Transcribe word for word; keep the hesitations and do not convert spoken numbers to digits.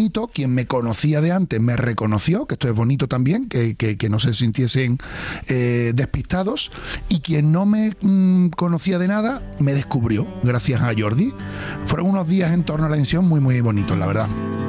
bonito, quien me conocía de antes me reconoció, que esto es bonito también, que, que, que no se sintiesen eh, despistados, y quien no me mmm, conocía de nada me descubrió gracias a Jordi. Fueron unos días en torno a la emisión muy muy bonitos, la verdad.